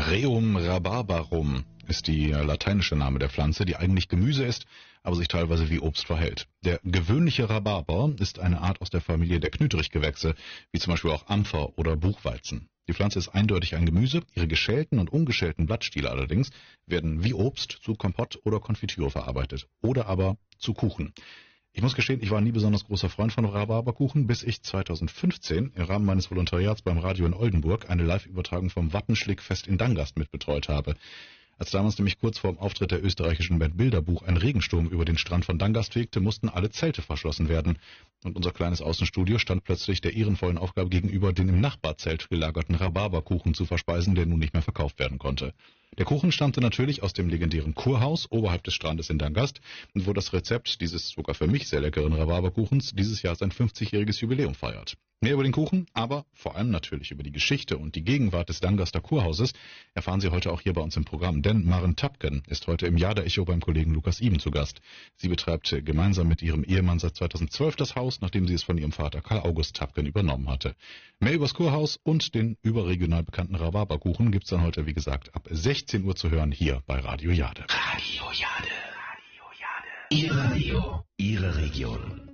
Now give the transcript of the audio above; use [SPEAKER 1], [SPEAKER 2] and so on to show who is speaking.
[SPEAKER 1] Rheum rhabarbarum ist der lateinische Name der Pflanze, die eigentlich Gemüse ist, aber sich teilweise wie Obst verhält. Der gewöhnliche Rhabarber ist eine Art aus der Familie der Knüttrichgewächse, wie zum Beispiel auch Ampfer oder Buchweizen. Die Pflanze ist eindeutig ein Gemüse, ihre geschälten und ungeschälten Blattstiele allerdings werden wie Obst zu Kompott oder Konfitüre verarbeitet oder aber zu Kuchen. Ich muss gestehen, ich war nie besonders großer Freund von Rhabarberkuchen, bis ich 2015 im Rahmen meines Volontariats beim Radio in Oldenburg eine Live-Übertragung vom Wattenschlick-Fest in Dangast mitbetreut habe. Als damals nämlich kurz vor dem Auftritt der österreichischen Band Bilderbuch ein Regensturm über den Strand von Dangast fegte, mussten alle Zelte verschlossen werden. Und unser kleines Außenstudio stand plötzlich der ehrenvollen Aufgabe gegenüber, den im Nachbarzelt gelagerten Rhabarberkuchen zu verspeisen, der nun nicht mehr verkauft werden konnte. Der Kuchen stammte natürlich aus dem legendären Kurhaus oberhalb des Strandes in Dangast, wo das Rezept dieses sogar für mich sehr leckeren Rhabarberkuchens dieses Jahr sein 50-jähriges Jubiläum feiert. Mehr über den Kuchen, aber vor allem natürlich über die Geschichte und die Gegenwart des Dangaster Kurhauses erfahren Sie heute auch hier bei uns im Programm. Denn Maren Tapken ist heute im Jahr der Echo beim Kollegen Lukas Iben zu Gast. Sie betreibt gemeinsam mit ihrem Ehemann seit 2012 das Haus, nachdem sie es von ihrem Vater Karl August Tapken übernommen hatte. Mehr übers Kurhaus und den überregional bekannten Rhabarberkuchen gibt's dann heute, wie gesagt, ab 16 Uhr zu hören hier bei Radio Jade.
[SPEAKER 2] Radio Jade. Radio Jade. Ihr Radio, Ihre Region.